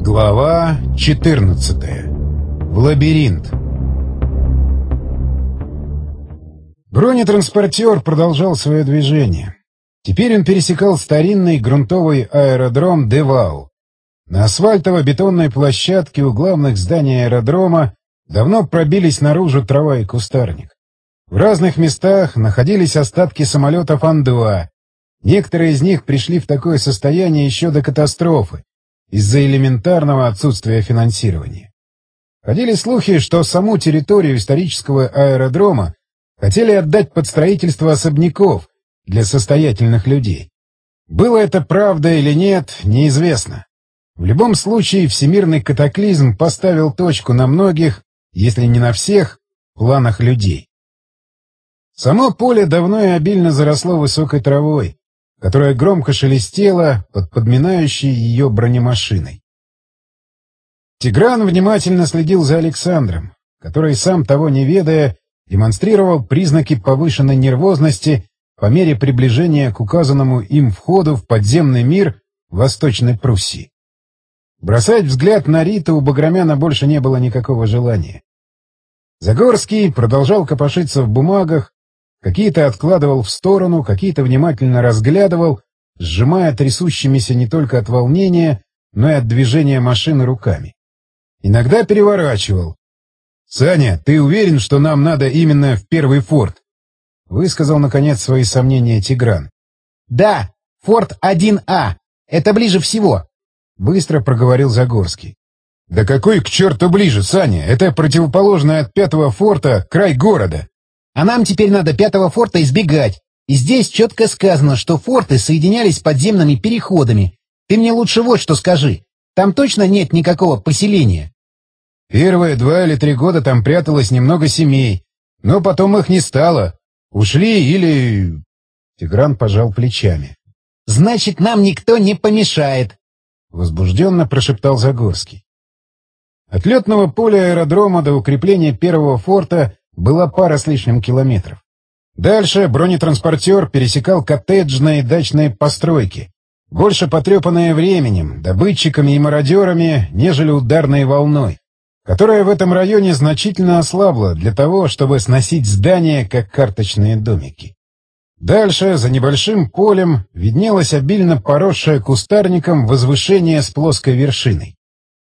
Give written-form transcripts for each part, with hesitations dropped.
Глава 14. В лабиринт. Бронетранспортер продолжал свое движение. Теперь он пересекал старинный грунтовый аэродром Девау. На асфальтово-бетонной площадке у главных зданий аэродрома давно пробились наружу трава и кустарник. В разных местах находились остатки самолетов Ан-2. Некоторые из них пришли в такое состояние еще до катастрофы, из-за элементарного отсутствия финансирования. Ходили слухи, что саму территорию исторического аэродрома хотели отдать под строительство особняков для состоятельных людей. Было это правда или нет, неизвестно. В любом случае, всемирный катаклизм поставил точку на многих, если не на всех, планах людей. Само поле давно и обильно заросло высокой травой, которая громко шелестела под подминающей ее бронемашиной. Тигран внимательно следил за Александром, который, сам того не ведая, демонстрировал признаки повышенной нервозности по мере приближения к указанному им входу в подземный мир Восточной Пруссии. Бросать взгляд на Риту у Баграмяна больше не было никакого желания. Загорский продолжал копошиться в бумагах, какие-то откладывал в сторону, какие-то внимательно разглядывал, сжимая трясущимися не только от волнения, но и от движения машины руками. Иногда переворачивал. «Саня, ты уверен, что нам надо именно в первый форт?» — высказал, наконец, свои сомнения Тигран. «Да, форт 1А. Это ближе всего», — быстро проговорил Загорский. «Да какой к черту ближе, Саня? Это противоположный от пятого форта край города». «А нам теперь надо пятого форта избегать. И здесь четко сказано, что форты соединялись подземными переходами. Ты мне лучше вот что скажи. Там точно нет никакого поселения?» «Первые 2 или 3 года там пряталось немного семей, но потом их не стало. Ушли или...» Тигран пожал плечами. «Значит, нам никто не помешает», — возбужденно прошептал Загорский. От летного поля аэродрома до укрепления первого форта была пара с лишним километров. Дальше бронетранспортер пересекал коттеджные дачные постройки, больше потрепанные временем, добытчиками и мародерами, нежели ударной волной, которая в этом районе значительно ослабла для того, чтобы сносить здания, как карточные домики. Дальше, за небольшим полем, виднелось обильно поросшее кустарником возвышение с плоской вершиной.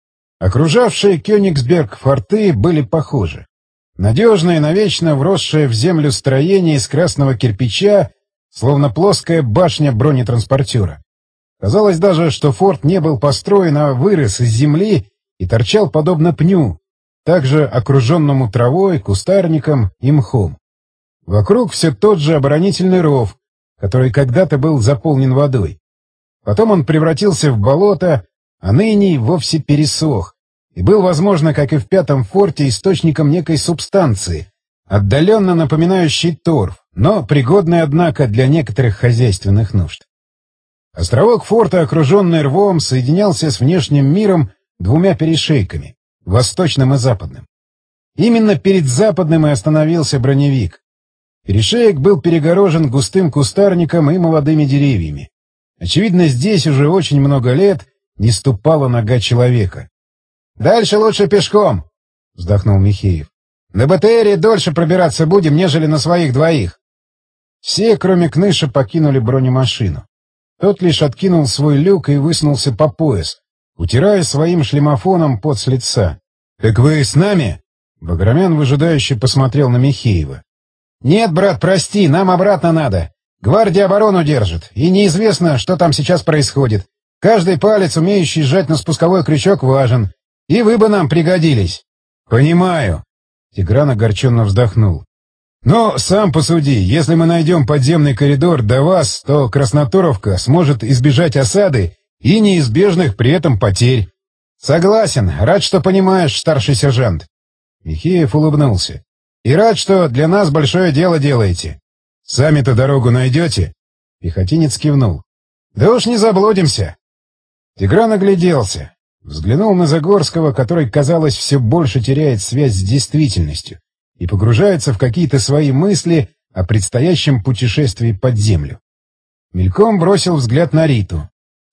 Окружавшие Кёнигсберг форты были похожи. Надежное, навечно вросшее в землю строение из красного кирпича, словно плоская башня бронетранспортера. Казалось даже, что форт не был построен, а вырос из земли и торчал подобно пню, также окруженному травой, кустарником и мхом. Вокруг все тот же оборонительный ров, который когда-то был заполнен водой. Потом он превратился в болото, а ныне и вовсе пересох, и был, возможно, как и в пятом форте, источником некой субстанции, отдаленно напоминающей торф, но пригодной, однако, для некоторых хозяйственных нужд. Островок форта, окруженный рвом, соединялся с внешним миром 2 перешейками — восточным и западным. Именно перед западным и остановился броневик. Перешеек был перегорожен густым кустарником и молодыми деревьями. Очевидно, здесь уже очень много лет не ступала нога человека. «Дальше лучше пешком», — вздохнул Михеев. «На БТРе дольше пробираться будем, нежели на своих двоих». Все, кроме Кныша, покинули бронемашину. Тот лишь откинул свой люк и высунулся по пояс, утирая своим шлемофоном пот с лица. «Так вы с нами?» Баграмян выжидающе посмотрел на Михеева. «Нет, брат, прости, нам обратно надо. Гвардия оборону держит, и неизвестно, что там сейчас происходит. Каждый палец, умеющий сжать на спусковой крючок, важен. И вы бы нам пригодились». «Понимаю», — Тигран огорченно вздохнул. «Но сам посуди, если мы найдем подземный коридор до вас, то Красноторовка сможет избежать осады и неизбежных при этом потерь». «Согласен, рад, что понимаешь, старший сержант». Михеев улыбнулся. «И рад, что для нас большое дело делаете. Сами-то дорогу найдете?» Пехотинец кивнул. «Да уж не заблудимся». Тигран огляделся. Взглянул на Загорского, который, казалось, все больше теряет связь с действительностью и погружается в какие-то свои мысли о предстоящем путешествии под землю. Мельком бросил взгляд на Риту.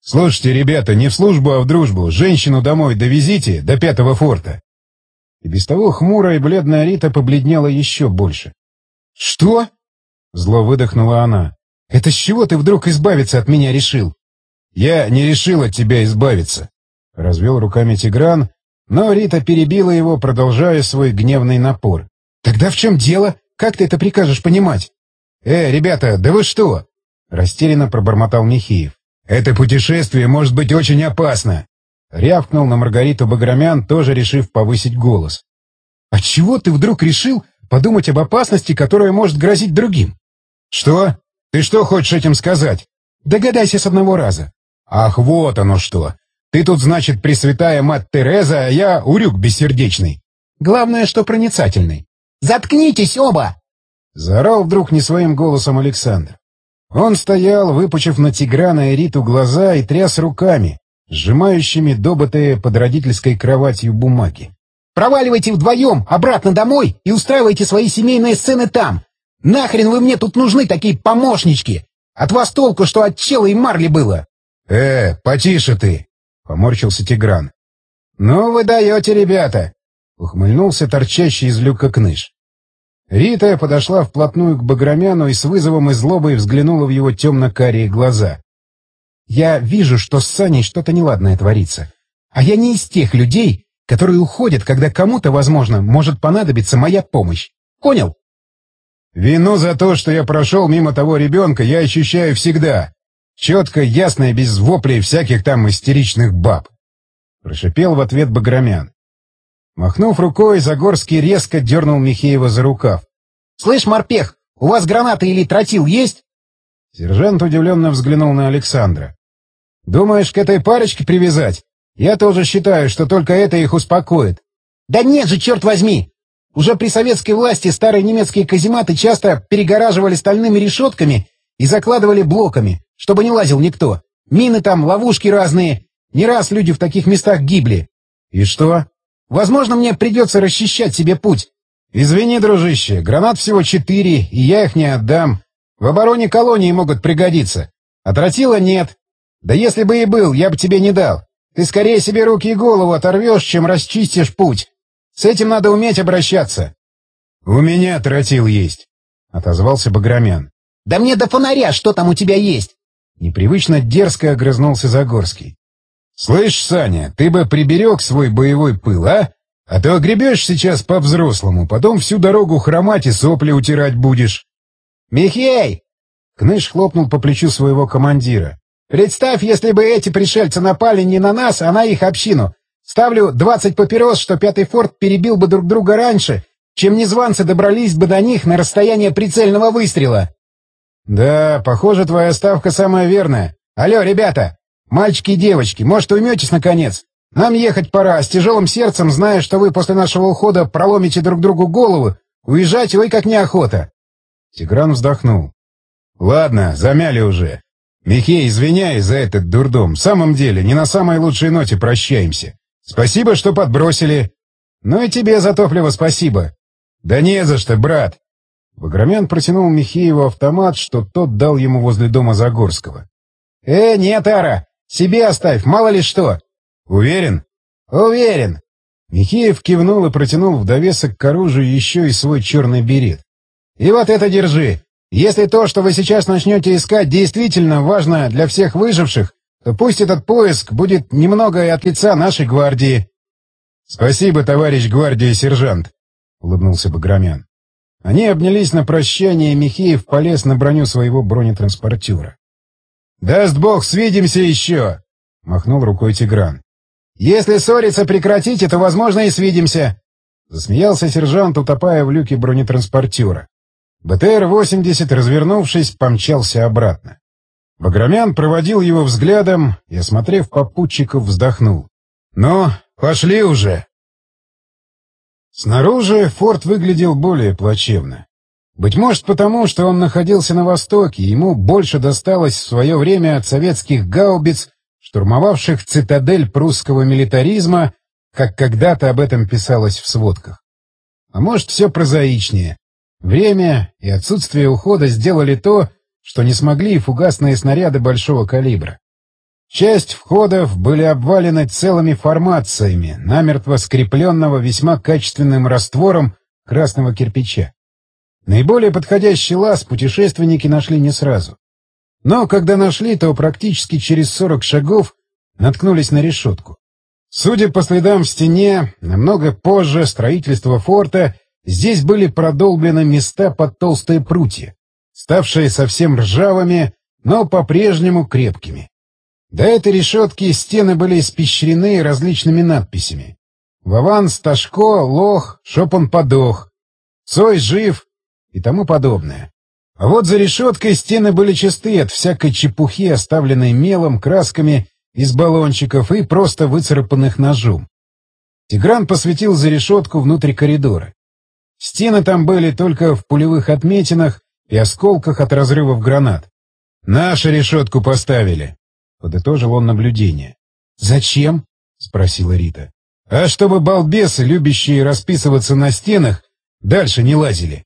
«Слушайте, ребята, не в службу, а в дружбу. Женщину домой довезите, до 5-го форта». И без того хмурая и бледная Рита побледнела еще больше. «Что?» — зло выдохнула она. «Это с чего ты вдруг избавиться от меня решил?» «Я не решил от тебя избавиться», — развел руками Тигран, но Рита перебила его, продолжая свой гневный напор. «Тогда в чем дело? Как ты это прикажешь понимать?» Ребята, да вы что?» — растерянно пробормотал Михеев. «Это путешествие может быть очень опасно!» — рявкнул на Маргариту Баграмян, тоже решив повысить голос. «А чего ты вдруг решил подумать об опасности, которая может грозить другим?» «Что? Ты что хочешь этим сказать?» «Догадайся с одного раза». «Ах, вот оно что! Ты тут, значит, Пресвятая Мать Тереза, а я урюк бессердечный. Главное, что проницательный». «Заткнитесь оба!» — заорал вдруг не своим голосом Александр. Он стоял, выпучив на Тиграна и Риту глаза и тряс руками, сжимающими добытые под родительской кроватью бумаги. «Проваливайте вдвоем обратно домой и устраивайте свои семейные сцены там! Нахрен вы мне тут нужны, такие помощнички! От вас толку, что от чела и марли было!» Потише ты!» — поморщился Тигран. «Ну вы даете, ребята!» — ухмыльнулся торчащий из люка Кныш. Рита подошла вплотную к Баграмяну и с вызовом и злобой взглянула в его темно-карие глаза. «Я вижу, что с Саней что-то неладное творится. А я не из тех людей, которые уходят, когда кому-то, возможно, может понадобиться моя помощь. Понял?» «Вину за то, что я прошел мимо того ребенка, я ощущаю всегда. Четко, ясно и без воплей всяких там истеричных баб», — прошипел в ответ Баграмян. Махнув рукой, Загорский резко дернул Михеева за рукав. «Слышь, морпех, у вас гранаты или тротил есть?» Сержант удивленно взглянул на Александра. «Думаешь, к этой парочке привязать? Я тоже считаю, что только это их успокоит». «Да нет же, черт возьми! Уже при советской власти старые немецкие казематы часто перегораживали стальными решетками и закладывали блоками, чтобы не лазил никто. Мины там, ловушки разные. Не раз люди в таких местах гибли». «И что?» «Возможно, мне придется расчищать себе путь». «Извини, дружище, гранат всего 4, и я их не отдам. В обороне колонии могут пригодиться. А тротила нет. Да если бы и был, я бы тебе не дал. Ты скорее себе руки и голову оторвешь, чем расчистишь путь. С этим надо уметь обращаться». «У меня тротил есть», — отозвался Баграмян. «Да мне до фонаря, что там у тебя есть?» Непривычно дерзко огрызнулся Загорский. «Слышь, Саня, ты бы приберег свой боевой пыл, а? А то огребешь сейчас по-взрослому, потом всю дорогу хромать и сопли утирать будешь». «Михей!» — Кныш хлопнул по плечу своего командира. «Представь, если бы эти пришельцы напали не на нас, а на их общину. Ставлю 20 папирос, что 5-й форт перебил бы друг друга раньше, чем незванцы добрались бы до них на расстояние прицельного выстрела». «Да, похоже, твоя ставка самая верная. Алло, ребята! Мальчики и девочки, может, уйметесь, наконец? Нам ехать пора, с тяжелым сердцем, зная, что вы после нашего ухода проломите друг другу голову, уезжать ой как неохота». Тигран вздохнул. «Ладно, замяли уже. Михей, извиняй за этот дурдом. В самом деле, не на самой лучшей ноте прощаемся. Спасибо, что подбросили. Ну и тебе за топливо спасибо». «Да не за что, брат». Баграмян протянул Михееву автомат, что тот дал ему возле дома Загорского. Нет, Ара! Себе оставь, мало ли что!» «Уверен?» «Уверен!» Михеев кивнул и протянул в довесок к оружию еще и свой черный берет. «И вот это держи! Если то, что вы сейчас начнете искать, действительно важно для всех выживших, то пусть этот поиск будет немного и от лица нашей гвардии». «Спасибо, товарищ гвардии сержант», — улыбнулся Баграмян. Они обнялись на прощание, и Михеев полез на броню своего бронетранспортера. «Даст бог, свидимся еще!» — махнул рукой Тигран. «Если ссориться прекратите, то, возможно, и свидимся!» — засмеялся сержант, утопая в люке бронетранспортера. БТР-80, развернувшись, помчался обратно. Баграмян проводил его взглядом и, осмотрев попутчиков, вздохнул. «Ну, пошли уже!» Снаружи форт выглядел более плачевно. Быть может потому, что он находился на востоке, и ему больше досталось в свое время от советских гаубиц, штурмовавших цитадель прусского милитаризма, как когда-то об этом писалось в сводках. А может, все прозаичнее. Время и отсутствие ухода сделали то, что не смогли и фугасные снаряды большого калибра. Часть входов были обвалены целыми формациями, намертво скрепленного весьма качественным раствором красного кирпича. Наиболее подходящий лаз путешественники нашли не сразу. Но когда нашли, то практически через 40 шагов наткнулись на решетку. Судя по следам в стене, намного позже строительства форта здесь были продолблены места под толстые прутья, ставшие совсем ржавыми, но по-прежнему крепкими. До этой решетки стены были испещрены различными надписями. «Вован Сташко, лох, чтоб он подох», «Цой жив» и тому подобное. А вот за решеткой стены были чисты от всякой чепухи, оставленной мелом, красками из баллончиков и просто выцарапанных ножом. Тигран посветил за решетку внутрь коридора. Стены там были только в пулевых отметинах и осколках от разрывов гранат. «Нашу решетку поставили», — подытожил он наблюдение. «Зачем?» — спросила Рита. «А чтобы балбесы, любящие расписываться на стенах, дальше не лазили».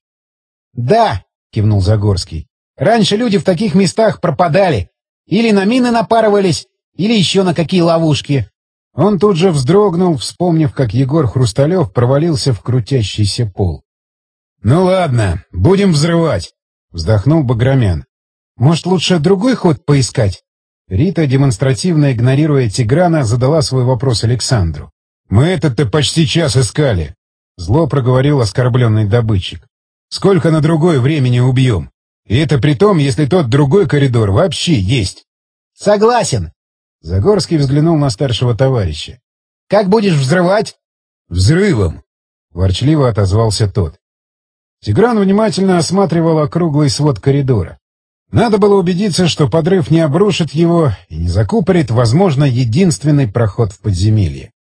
«Да», — кивнул Загорский. «Раньше люди в таких местах пропадали. Или на мины напарывались, или еще на какие ловушки». Он тут же вздрогнул, вспомнив, как Егор Хрусталев провалился в крутящийся пол. «Ну ладно, будем взрывать», — вздохнул Баграмян. «Может, лучше другой ход поискать?» Рита, демонстративно игнорируя Тиграна, задала свой вопрос Александру. «Мы этот-то почти час искали», — зло проговорил оскорбленный добытчик. «Сколько на другое времени убьем? И это при том, если тот другой коридор вообще есть». «Согласен». Загорский взглянул на старшего товарища. «Как будешь взрывать?» «Взрывом», — ворчливо отозвался тот. Тигран внимательно осматривал округлый свод коридора. Надо было убедиться, что подрыв не обрушит его и не закупорит, возможно, единственный проход в подземелье.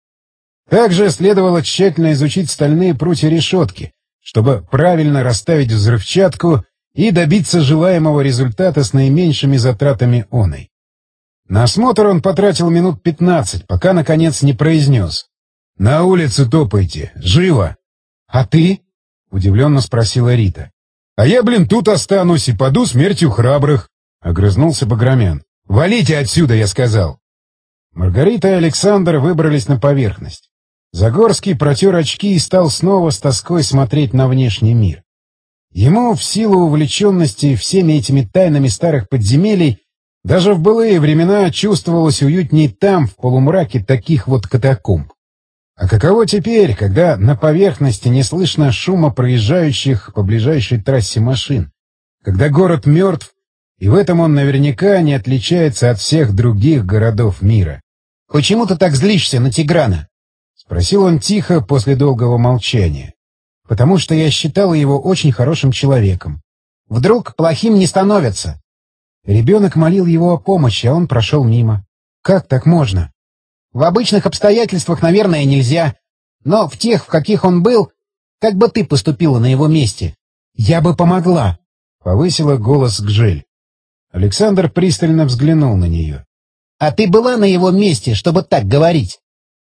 Также следовало тщательно изучить стальные прутья решетки, чтобы правильно расставить взрывчатку и добиться желаемого результата с наименьшими затратами оной. На осмотр он потратил минут 15, пока, наконец, не произнес: «На улицу топайте! Живо!» «А ты?» — удивленно спросила Рита. «А я, тут останусь и паду смертью храбрых», — огрызнулся Баграмян. «Валите отсюда, я сказал». Маргарита и Александр выбрались на поверхность. Загорский протер очки и стал снова с тоской смотреть на внешний мир. Ему, в силу увлеченности всеми этими тайнами старых подземелий, даже в былые времена чувствовалось уютней там, в полумраке таких вот катакомб. А каково теперь, когда на поверхности не слышно шума проезжающих по ближайшей трассе машин, когда город мертв, и в этом он наверняка не отличается от всех других городов мира? «Почему ты так злишься на Тиграна?» — спросил он тихо после долгого молчания. «Потому что я считала его очень хорошим человеком. Вдруг плохим не становится?» Ребенок молил его о помощи, а он прошел мимо. Как так можно? В обычных обстоятельствах, наверное, нельзя. Но в тех, в каких он был, как бы ты поступила на его месте? Я бы помогла, — повысила голос Гжель. Александр пристально взглянул на нее. А ты была на его месте, чтобы так говорить?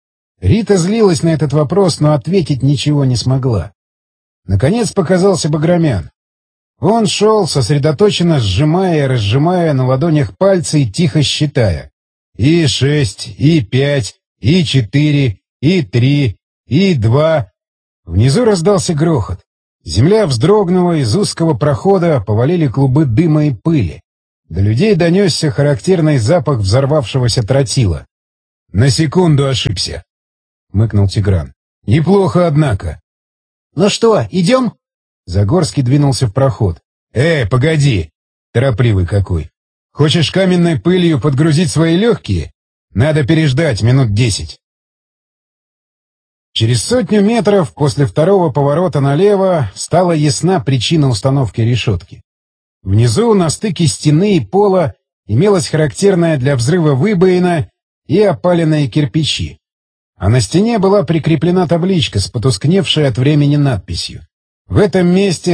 Рита злилась на этот вопрос, но ответить ничего не смогла. Наконец показался Баграмян. Он шел, сосредоточенно сжимая и разжимая на ладонях пальцы и тихо считая. И 6, и 5, и 4, и 3, и 2. Внизу раздался грохот. Земля вздрогнула, из узкого прохода повалили клубы дыма и пыли. До людей донесся характерный запах взорвавшегося тротила. «На секунду ошибся», — мыкнул Тигран. «Неплохо, однако». «Ну что, идем?» Загорский двинулся в проход. Погоди! Торопливый какой! Хочешь каменной пылью подгрузить свои легкие? Надо переждать минут 10. Через 100 метров после второго поворота налево стала ясна причина установки решетки. Внизу, на стыке стены и пола, имелась характерная для взрыва выбоина и опаленные кирпичи. А на стене была прикреплена табличка с потускневшей от времени надписью. В этом месте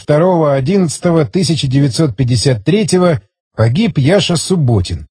22.11.1953 погиб Яша Субботин,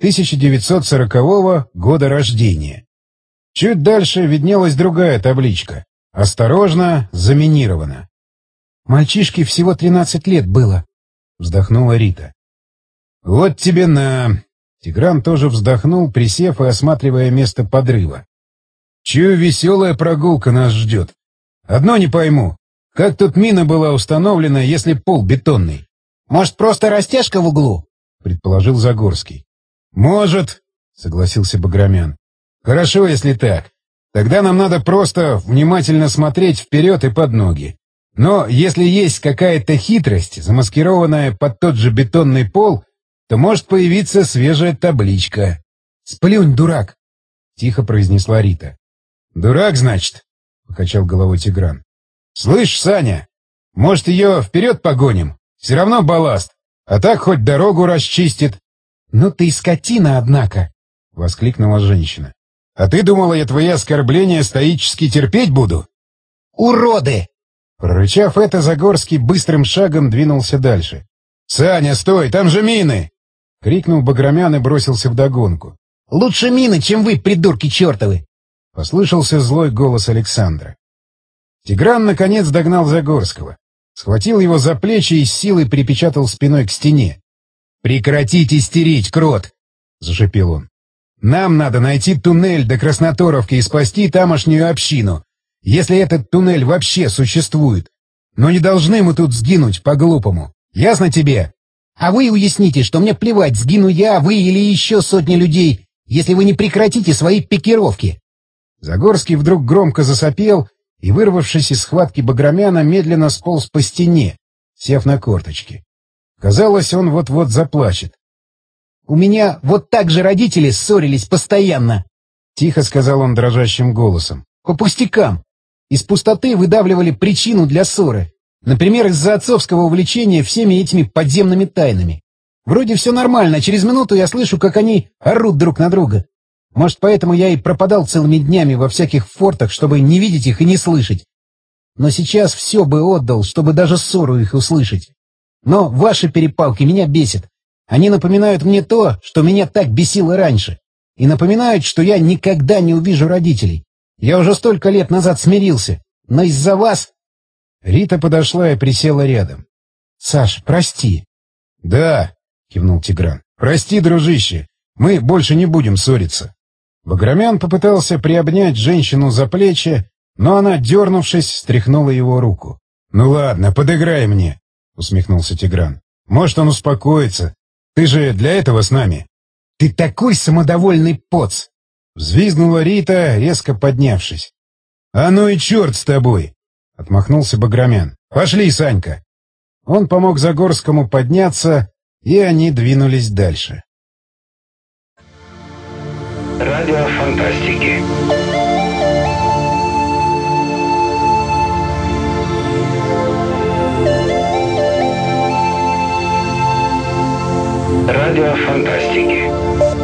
1940 года рождения. Чуть дальше виднелась другая табличка. «Осторожно, заминировано». «Мальчишке всего 13 лет было», — вздохнула Рита. «Вот тебе на...» Тигран тоже вздохнул, присев и осматривая место подрыва. Чую, веселая прогулка нас ждет. Одно не пойму. Как тут мина была установлена, если пол бетонный? Может, просто растяжка в углу? Предположил Загорский. Может, согласился Баграмян. Хорошо, если так. Тогда нам надо просто внимательно смотреть вперед и под ноги. Но если есть какая-то хитрость, замаскированная под тот же бетонный пол, то может появиться свежая табличка. «Сплюнь, дурак!» — тихо произнесла Рита. «Дурак, значит?» — покачал головой Тигран. «Слышь, Саня, может, ее вперед погоним? Все равно балласт, а так хоть дорогу расчистит». «Ну ты и скотина, однако!» — воскликнула женщина. «А ты думала, я твои оскорбления стоически терпеть буду?» «Уроды!» Прорычав это, Загорский быстрым шагом двинулся дальше. «Саня, стой, там же мины!» — крикнул Баграмян и бросился вдогонку. «Лучше мины, чем вы, придурки чертовы!» — послышался злой голос Александра. Тигран, наконец, догнал Загорского. Схватил его за плечи и с силой припечатал спиной к стене. «Прекратите истерить, крот!» — зашипел он. «Нам надо найти туннель до Красноторовки и спасти тамошнюю общину, если этот туннель вообще существует. Но не должны мы тут сгинуть по-глупому. Ясно тебе?» «А вы уясните, что мне плевать, сгину я, вы или еще сотни людей, если вы не прекратите свои пикировки!» Загорский вдруг громко засопел и, вырвавшись из схватки Баграмяна, медленно сполз по стене, сев на корточки. Казалось, он вот-вот заплачет. «У меня вот так же родители ссорились постоянно!» — тихо сказал он дрожащим голосом. «По пустякам. Из пустоты выдавливали причину для ссоры. Например, из-за отцовского увлечения всеми этими подземными тайнами. Вроде все нормально, а через минуту я слышу, как они орут друг на друга. Может, поэтому я и пропадал целыми днями во всяких фортах, чтобы не видеть их и не слышать. Но сейчас все бы отдал, чтобы даже ссору их услышать. Но ваши перепалки меня бесят. Они напоминают мне то, что меня так бесило раньше. И напоминают, что я никогда не увижу родителей. Я уже столько лет назад смирился. Но из-за вас...» Рита подошла и присела рядом. «Саш, прости». «Да», — кивнул Тигран. «Прости, дружище. Мы больше не будем ссориться». Баграмян попытался приобнять женщину за плечи, но она, дернувшись, стряхнула его руку. «Ну ладно, подыграй мне», — усмехнулся Тигран. «Может, он успокоится. Ты же для этого с нами». «Ты такой самодовольный поц!» — взвизгнула Рита, резко поднявшись. «А ну и черт с тобой!» — отмахнулся Баграмян. «Пошли, Санька!» Он помог Загорскому подняться, и они двинулись дальше. Радио фантастики. Радио фантастики.